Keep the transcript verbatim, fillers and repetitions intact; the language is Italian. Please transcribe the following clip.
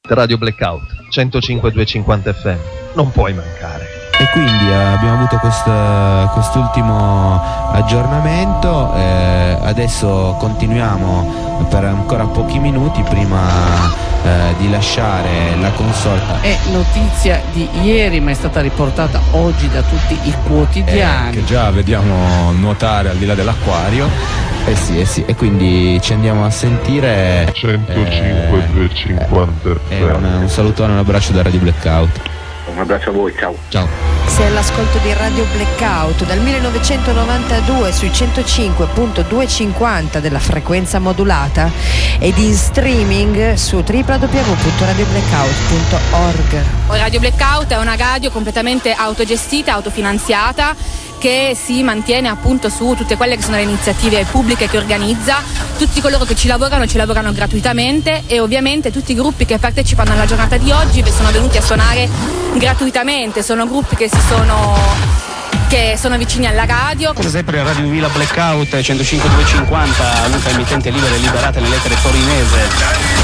Radio Blackout centocinque duecentocinquanta F M, non puoi mancare. E quindi eh, abbiamo avuto quest, quest'ultimo aggiornamento, eh, adesso continuiamo per ancora pochi minuti prima eh, di lasciare la console. È notizia di ieri ma è stata riportata oggi da tutti i quotidiani, eh, che già vediamo nuotare al di là dell'acquario. Eh sì, eh sì, e quindi ci andiamo a sentire centocinque duecentocinquanta F M. eh, un, un salutone, un abbraccio da Radio Blackout. Un abbraccio a voi, ciao. Ciao. Sei all'ascolto di Radio Blackout dal millenovecentonovantadue sui centocinque virgola duecentocinquanta della frequenza modulata ed in streaming su w w w punto radio blackout punto org. Radio Blackout è una radio completamente autogestita, autofinanziata, che si mantiene appunto su tutte quelle che sono le iniziative pubbliche che organizza. Tutti coloro che ci lavorano ci lavorano gratuitamente e ovviamente tutti i gruppi che partecipano alla giornata di oggi sono venuti a suonare gratuitamente. Sono gruppi che si sono che sono vicini alla radio. Come sempre Radio Villa Blackout centocinque duecentocinquanta, l'unica emittente libera e liberata nell'etere torinese.